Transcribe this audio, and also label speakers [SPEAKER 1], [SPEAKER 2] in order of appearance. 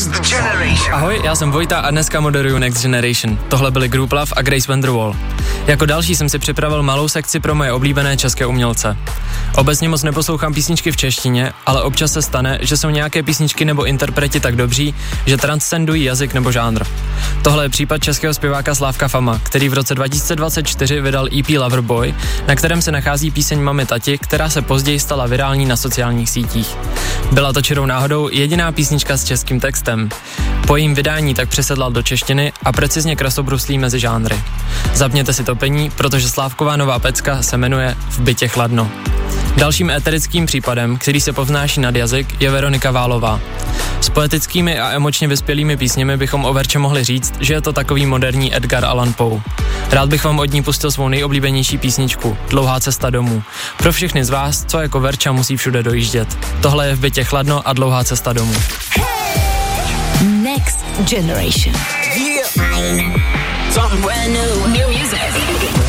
[SPEAKER 1] Next Generation.
[SPEAKER 2] Ahoj, já jsem Vojta a dneska moderuju Next Generation. Tohle byly Group Love a Grace Vanderwall. Jako další jsem si připravil malou sekci pro moje oblíbené české umělce. Obecně moc neposlouchám písničky v češtině, ale občas se stane, že jsou nějaké písničky nebo interpreti tak dobří, že transcendují jazyk nebo žánr. Tohle je případ českého zpěváka Slávka Fama, který v roce 2024 vydal EP Loverboy, na kterém se nachází píseň Mami Tati, která se později stala virální na sociálních sítích. Byla to čirou náhodou jediná písnička s českým textem. Po jejím vydání tak přesedlal do češtiny a precizně krasobruslí mezi žánry. Zapněte si topení, protože Slávková nová pecka se jmenuje V bytě chladno. Dalším éterickým případem, který se povznáší nad jazyk, je Veronika Válová. S poetickými a emočně vyspělými písněmi bychom o Verče mohli říct, že je to takový moderní Edgar Allan Poe. Rád bych vám od ní pustil svou nejoblíbenější písničku, Dlouhá cesta domů. Pro všechny z vás, co jako Verča musí všude dojíždět. Tohle je V bytě chladno a Dlouhá cesta domů.
[SPEAKER 3] Next Generation.
[SPEAKER 1] Yeah. Something brand new.